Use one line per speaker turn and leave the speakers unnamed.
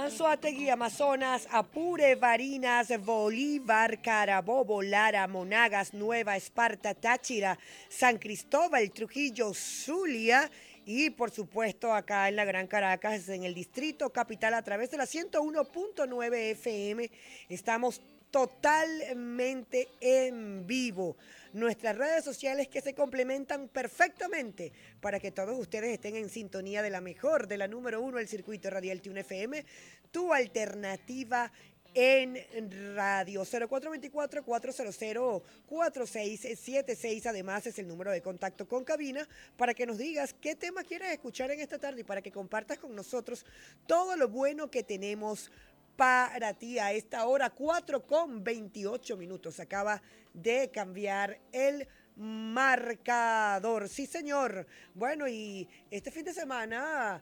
Anzoátegui, Amazonas, Apure, Barinas, Bolívar, Carabobo, Lara, Monagas, Nueva Esparta, Táchira, San Cristóbal, Trujillo, Zulia y por supuesto acá en la Gran Caracas, en el Distrito Capital a través de la 101.9 FM. Estamos totalmente en vivo. Nuestras redes sociales que se complementan perfectamente para que todos ustedes estén en sintonía de la mejor, de la número uno, el circuito radial Tune FM, tu alternativa en radio. 0424-400-4676. Además, es el número de contacto con cabina para que nos digas qué tema quieres escuchar en esta tarde y para que compartas con nosotros todo lo bueno que tenemos para ti a esta hora, 4:28. Acaba de cambiar el marcador. Sí, señor. Bueno, y este fin de semana